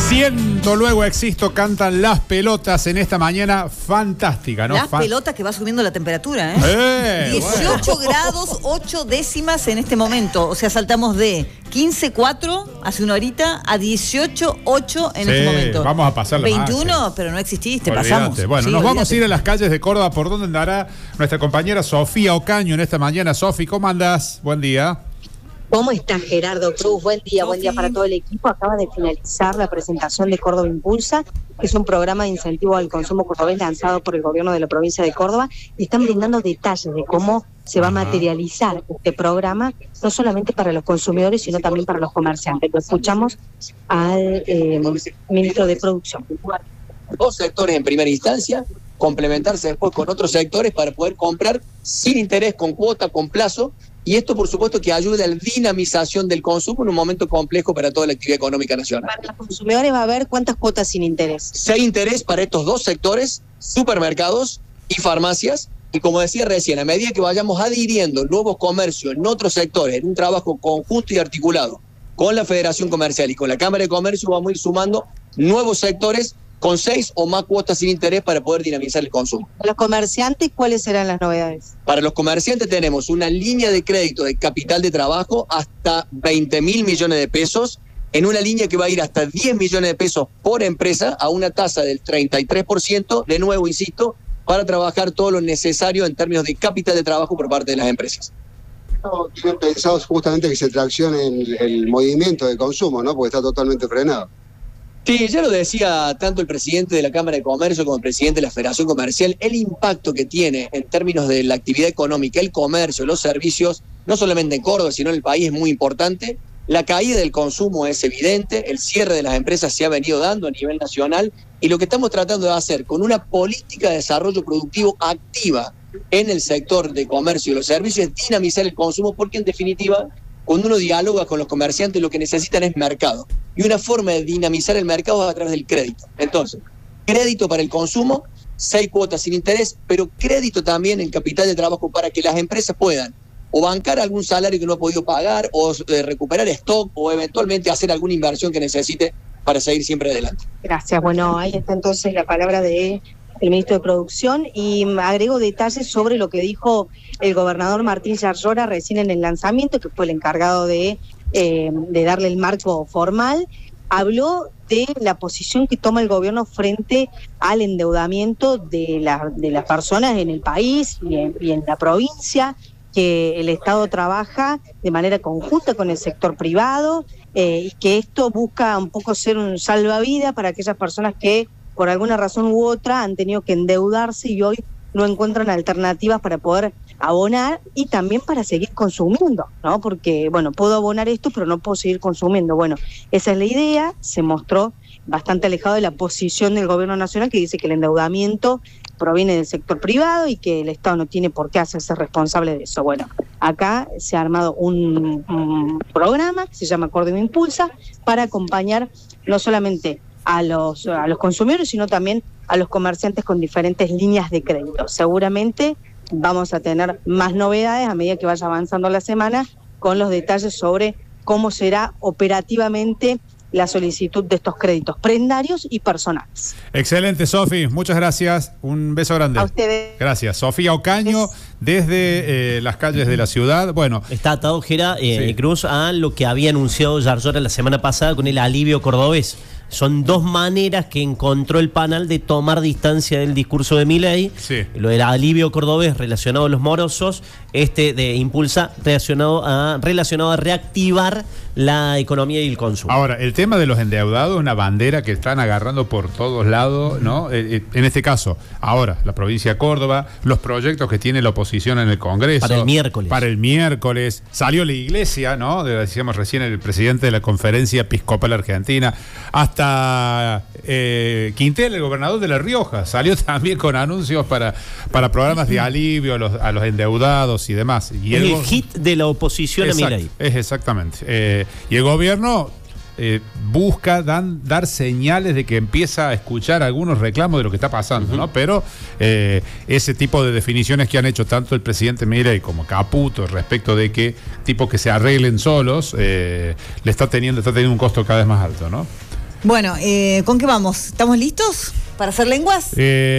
Siento, luego existo, cantan Las Pelotas en esta mañana fantástica, ¿no? Las pelotas que va subiendo la temperatura, ¿eh? 18 grados, 8 décimas en este momento. O sea, saltamos de 15,4 hace una horita a 18,8 en este momento. Vamos a pasar 21, pero no exististe, olvídate. pasamos. Bueno, nos vamos a ir a las calles de Córdoba, por donde andará nuestra compañera Sofía Ocaño en esta mañana. Sofi, ¿cómo andás? Buen día. ¿Cómo está Gerardo Cruz? Buen día para todo el equipo. Acaba de finalizar la presentación de Córdoba Impulsa, que es un programa de incentivo al consumo cordobés lanzado por el gobierno de la provincia de Córdoba, y están brindando detalles de cómo se va a materializar este programa, no solamente para los consumidores, sino también para los comerciantes. Lo escuchamos al ministro de Producción. Dos sectores en primera instancia, complementarse después con otros sectores para poder comprar sin interés, con cuota, con plazo. Y esto, por supuesto, que ayuda a la dinamización del consumo en un momento complejo para toda la actividad económica nacional. Para los consumidores va a haber ¿cuántas cuotas sin interés? 6 interés para estos dos sectores, supermercados y farmacias. Y como decía recién, a medida que vayamos adhiriendo nuevos comercios en otros sectores, en un trabajo conjunto y articulado con la Federación Comercial y con la Cámara de Comercio, vamos a ir sumando nuevos sectores con 6 o más cuotas sin interés para poder dinamizar el consumo. Para los comerciantes, ¿cuáles serán las novedades? Para los comerciantes tenemos una línea de crédito de capital de trabajo hasta 20.000 millones de pesos, en una línea que va a ir hasta 10 millones de pesos por empresa a una tasa del 33%, de nuevo, insisto, para trabajar todo lo necesario en términos de capital de trabajo por parte de las empresas. Tienen pensado justamente que se traccione el movimiento de consumo, ¿no? Porque está totalmente frenado. Sí, ya lo decía tanto el presidente de la Cámara de Comercio como el presidente de la Federación Comercial, el impacto que tiene en términos de la actividad económica, el comercio, los servicios, no solamente en Córdoba, sino en el país, es muy importante. La caída del consumo es evidente, el cierre de las empresas se ha venido dando a nivel nacional, y lo que estamos tratando de hacer con una política de desarrollo productivo activa en el sector de comercio y los servicios es dinamizar el consumo, porque en definitiva, cuando uno dialoga con los comerciantes, lo que necesitan es mercado. Y una forma de dinamizar el mercado es a través del crédito. Entonces, crédito para el consumo, 6 cuotas sin interés, pero crédito también en capital de trabajo para que las empresas puedan o bancar algún salario que no ha podido pagar, o recuperar stock, o eventualmente hacer alguna inversión que necesite para seguir siempre adelante. Gracias. Bueno, ahí está entonces la palabra de el ministro de Producción, y agrego detalles sobre lo que dijo el gobernador Martín Yarlora recién en el lanzamiento, que fue el encargado de darle el marco formal. Habló de la posición que toma el gobierno frente al endeudamiento de las personas en el país y en la provincia, que el Estado trabaja de manera conjunta con el sector privado, y que esto busca un poco ser un salvavidas para aquellas personas que por alguna razón u otra han tenido que endeudarse y hoy no encuentran alternativas para poder abonar, y también para seguir consumiendo, ¿no? Porque, bueno, puedo abonar esto, pero no puedo seguir consumiendo. Bueno, esa es la idea. Se mostró bastante alejado de la posición del gobierno nacional, que dice que el endeudamiento proviene del sector privado y que el Estado no tiene por qué hacerse responsable de eso. Bueno, acá se ha armado un programa que se llama Córdoba Impulsa para acompañar no solamente a los consumidores, sino también a los comerciantes con diferentes líneas de crédito. Seguramente vamos a tener más novedades a medida que vaya avanzando la semana, con los detalles sobre cómo será operativamente la solicitud de estos créditos prendarios y personales. Excelente, Sofi, muchas gracias, un beso grande. A ustedes. Gracias, Sofía Ocaño, desde las calles de la ciudad. Bueno, está atado, Gera, Cruz, a lo que había anunciado Yarlora la semana pasada con el alivio cordobés. Son dos maneras que encontró el panel de tomar distancia del discurso de Milei. Sí. Lo del alivio cordobés relacionado a los morosos, de Impulsa relacionado a reactivar la economía y el consumo. Ahora, el tema de los endeudados es una bandera que están agarrando por todos lados, ¿no? En este caso, ahora, la provincia de Córdoba, los proyectos que tiene la oposición en el Congreso. Para el miércoles. Salió la Iglesia, ¿no? Decíamos recién el presidente de la Conferencia Episcopal Argentina. Hasta Quintel, el gobernador de La Rioja, salió también con anuncios para programas de alivio a los endeudados y demás. Y el hit de la oposición a Milei. Exactamente. Y el gobierno busca dar señales de que empieza a escuchar algunos reclamos de lo que está pasando, ¿no? Pero ese tipo de definiciones que han hecho tanto el presidente Milei como Caputo respecto de que tipos que se arreglen solos, le está teniendo un costo cada vez más alto, ¿no? Bueno, ¿con qué vamos? ¿Estamos listos para hacer lenguas?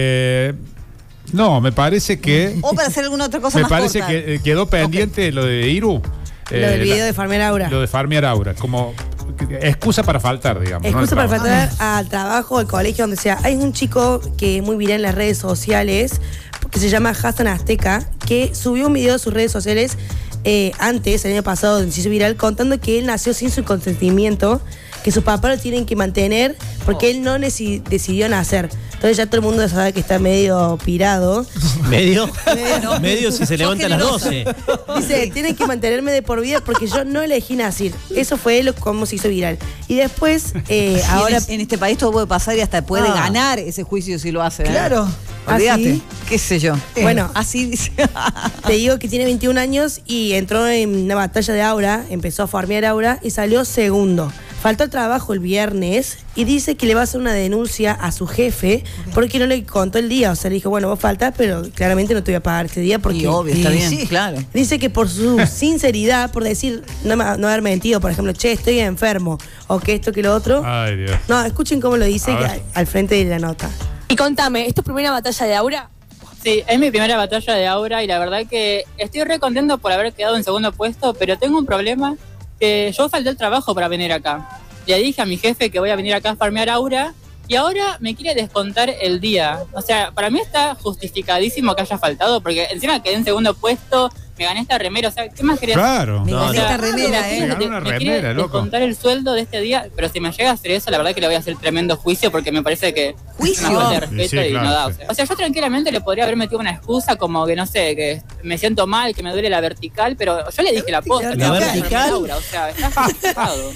No, me parece que... ¿O para hacer alguna otra cosa me más parece corta? que quedó pendiente lo de Iru. Lo del video de Farmear Aura. Lo de Farmear Aura, como excusa para faltar, digamos. Excusa para faltar al trabajo, al colegio, donde sea. Hay un chico que es muy viral en las redes sociales, que se llama Hassan Azteca, que subió un video a sus redes sociales antes, el año pasado, donde se hizo viral, contando que él nació sin su consentimiento, que sus papás lo tienen que mantener porque él no decidió nacer. Entonces ya todo el mundo sabe que está medio pirado. ¿Medio? No. Medio si se levanta a las 12. Dice, tienen que mantenerme de por vida porque yo no elegí nacer. Eso fue como se hizo viral. Y después, ahora... En este país todo puede pasar y hasta puede ganar ese juicio si lo hace. Claro. Olvídate. Así. ¿Qué sé yo? Bueno, así dice. Te digo que tiene 21 años y entró en una batalla de Aura, empezó a farmear Aura y salió segundo. Faltó al trabajo el viernes y dice que le va a hacer una denuncia a su jefe porque no le contó el día. O sea, le dijo, bueno, vos faltás, pero claramente no te voy a pagar ese día porque... Y obvio, está bien, sí, claro. Dice que por su sinceridad, por decir, no haber mentido, por ejemplo, che, estoy enfermo, o que esto, que lo otro. Ay, Dios. No, escuchen cómo lo dice al frente de la nota. Y contame, ¿es tu primera batalla de Aura? Sí, es mi primera batalla de Aura y la verdad que estoy re contento por haber quedado en segundo puesto, pero tengo un problema que yo falté el trabajo para venir acá. Le dije a mi jefe que voy a venir acá a farmear Aura y ahora me quiere descontar el día. O sea, para mí está justificadísimo que haya faltado porque encima quedé en segundo puesto, me gané esta remera, o sea, ¿qué más querías? Claro. Me gané esta remera, Me gané una me remera, quiere loco. descontar el sueldo de este día, pero si me llega a hacer eso, la verdad que le voy a hacer tremendo juicio porque me parece que ¿Juicio? es una falta de respeto Sí, y claro, no da. sí. O sea, yo tranquilamente le podría haber metido una excusa como que, no sé, que me siento mal, que me duele la vertical, pero yo le dije la posta. ¿La que vertical? Aura, o sea, está justificado.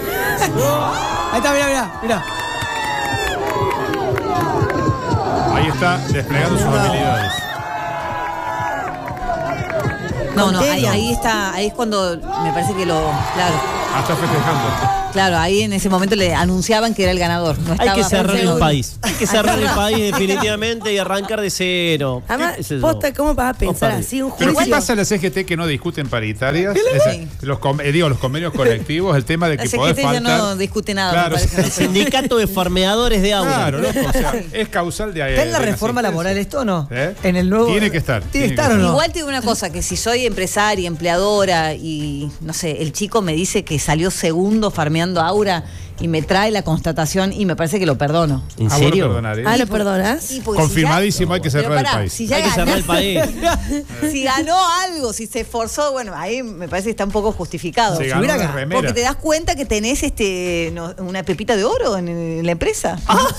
Ahí está, mirá. Ahí está desplegando sus habilidades. No, ahí está, ahí es cuando me parece que claro, Está festejando. claro, ahí en ese momento le anunciaban que era el ganador. No Hay estaba que cerrar el seguro. país. Hay que cerrar el país definitivamente y arrancar de cero. Además, ¿Qué sé yo? posta, ¿cómo vas a pensar Opa. así un ¿Pero juicio? qué pasa en la CGT que no discuten paritarias? Los convenios colectivos, el tema de La que podés CGT ya faltar. no discute nada, Claro, me parece. El sindicato de farmeadores de Aura. Claro, loco, o sea, es causal de... ¿Está en la de reforma asistencia. laboral esto o no? ¿Eh? En el nuevo... Tiene que estar. ¿Tiene que estar o no? Igual te digo una cosa, que si soy empresaria, empleadora y, no sé, el chico me dice que salió segundo farmeando Aura y me trae la constatación y me parece que lo perdono. ¿En Ah, bueno, serio? perdonar, ¿eh? Ah, ¿lo perdonas? Y porque Confirmadísimo, hay que Pero cerrar el pará, país. Si ya Hay que cerrar el país. si ganó algo, si se esforzó, bueno, ahí me parece que está un poco justificado. Se ganó hubiera una ganado. remera. Porque te das cuenta que tenés una pepita de oro en la empresa.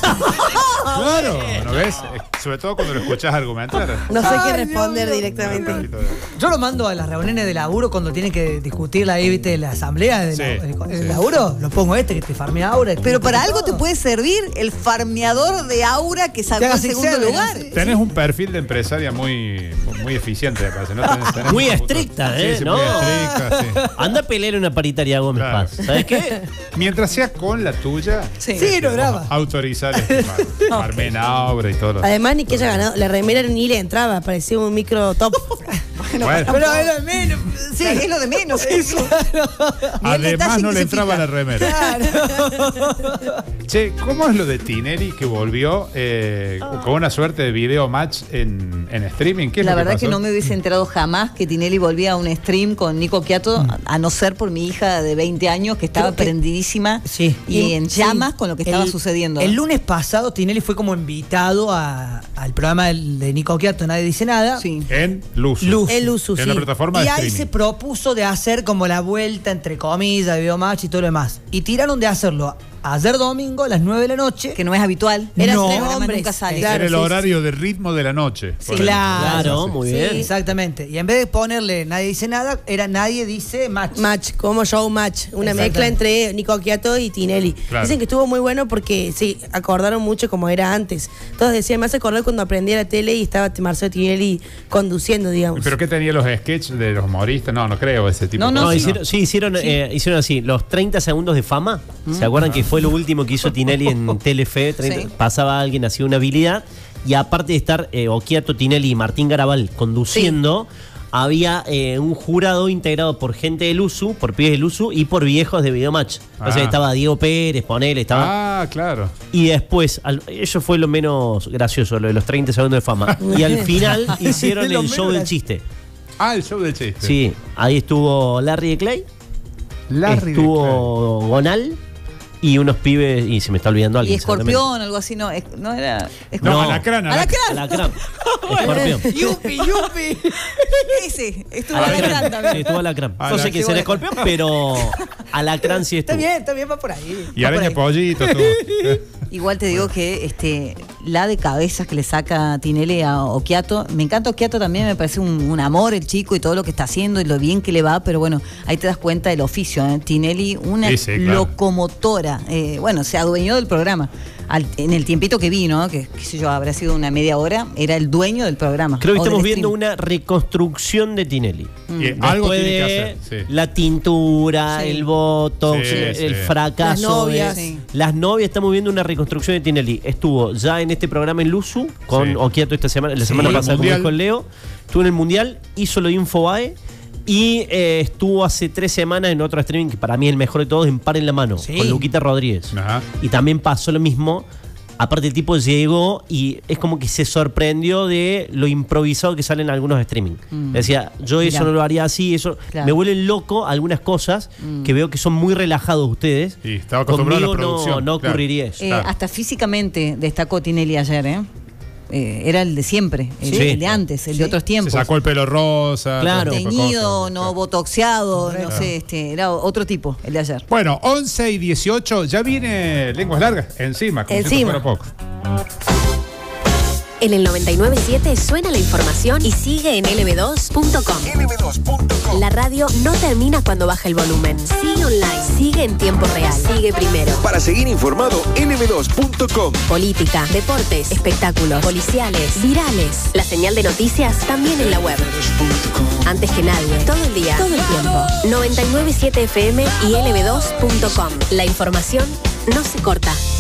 Claro, ¿no ves? Sobre todo cuando lo escuchás argumentar. No sé qué Ay, responder Dios, directamente. Yo lo mando a las reuniones de laburo cuando tienen que discutir la ¿viste? La asamblea de Sí, el laburo. Lo pongo que te farmea Aura. Pero para algo te puede servir el farmeador de Aura que sacó el hagas segundo Excel, lugar. ¿no? Tenés un perfil de empresaria muy eficiente, me parece. ¿No? Tenés Muy un- estricta, ¿eh? Sí, No. muy estricta, sí. Anda a pelear una paritaria Gómez Claro. Paz. ¿Sabes qué? Mientras sea con la tuya, Sí. Sí, no graba. autorizar Farmen Aura y todo lo Además, ni que haya ganado. La remera ni le entraba, parecía un micro top. Bueno, Pero es lo de menos. Sí, es lo de menos. Eso. Ni el además detalle no que le se entraba fija. la remera. Che, ¿cómo es lo de Tinelli que volvió con una suerte de video match en streaming? ¿Qué es La lo verdad pasó? que no me hubiese enterado jamás que Tinelli volvía a un stream con Nico Quiato, a no ser por mi hija de 20 años que estaba Creo que- prendidísima Sí. y en llamas Sí. con lo que estaba sucediendo. El lunes pasado Tinelli fue como invitado al programa de Nico Quiato, Nadie Dice Nada. Sí. En Luz. El Usu, En sí. la plataforma Y de ahí streaming. se propuso de hacer como la vuelta, entre comillas, de videomatch y todo lo demás. Y tiraron de hacerlo ayer domingo a las 9 de la noche. Que no es habitual. Eran No. tres Además, hombres. nunca sale. Claro, Era el sí, horario de ritmo de la noche. por Claro, Claro, muy bien. Exactamente. Y en vez de ponerle Nadie Dice Nada, era Nadie Dice Match. Match, como show match. Una mezcla entre Nico Quiato y Tinelli. Claro. Dicen que estuvo muy bueno porque sí, acordaron mucho como era antes. Todos decían, me hace acordar cuando aprendí a la tele y estaba Marcelo Tinelli conduciendo, digamos. ¿Pero qué tenía los sketches de los humoristas? No, no creo ese tipo No, de no, cosas. Hicieron así, los 30 segundos de fama. ¿Se acuerdan que fue lo último que hizo Tinelli en Telefe? Sí. Pasaba alguien, hacía una habilidad. Y aparte de estar Occhiato, Tinelli y Martín Garabal conduciendo, había un jurado integrado por gente del USU, por pibes del USU y por viejos de Videomatch. O sea, estaba Diego Pérez, ponele, estaba... Ah, claro. Y después, eso fue lo menos gracioso, lo de los 30 segundos de fama. Y al final hicieron el show del chiste. Ah, el show del chiste. Sí, ahí estuvo Larry de Clay. Estuvo Gonal. Y unos pibes, y se me está olvidando alguien. Y Escorpión, algo así, no era. No, Alacrán. Alacrán. Escorpión. Yupi. Ese, estuvo Alacrán también. Sí, estuvo Alacrán. No sé quién será Escorpión, pero Alacrán sí estuvo. Está bien, va por ahí. Y Araña Pollito, todo. Igual te digo que la de cabezas que le saca Tinelli a Occhiato, me encanta Occhiato también, me parece un amor el chico y todo lo que está haciendo y lo bien que le va, pero bueno, ahí te das cuenta del oficio, ¿eh? Tinelli, una locomotora. Bueno, se adueñó del programa. En el tiempito que vino, que qué sé yo, habrá sido una media hora, era el dueño del programa. Creo que estamos viendo una reconstrucción de Tinelli. Algo tiene que hacer. Sí. La tintura, el botox, el fracaso. Las novias, estamos viendo una reconstrucción de Tinelli. Estuvo ya en este programa en Luzu con Occhiato esta semana, la semana pasada con Leo. Estuvo en el Mundial, hizo lo de Infobae. Y estuvo hace 3 semanas en otro streaming que para mí es el mejor de todos, en Par en la Mano, con Luquita Rodríguez. Ajá. Y también pasó lo mismo. Aparte el tipo llegó y es como que se sorprendió de lo improvisado que salen algunos streaming. Decía, yo eso no lo haría así, eso. Claro. Me vuelven loco algunas cosas que veo que son muy relajados ustedes. Sí, estaba acostumbrado a la producción. No ocurriría eso. Hasta físicamente destacó Tinelli ayer, era el de siempre, el de antes, el de otros tiempos. Se sacó el pelo rosa. Claro. Teñido, no botoxeado, no sé, era otro tipo, el de ayer. Bueno, 11:18, ya viene Lenguas Largas, encima, como si fuera poco. En el 99.7 suena la información y sigue en lb2.com. lb2.com. La radio no termina cuando baja el volumen. Sigue online, sigue en tiempo real, sigue primero. Para seguir informado, lb2.com. Política, deportes, espectáculos, policiales, virales. La señal de noticias también en la web. Antes que nadie, todo el día, todo el tiempo. 99.7 FM y lb2.com. La información no se corta.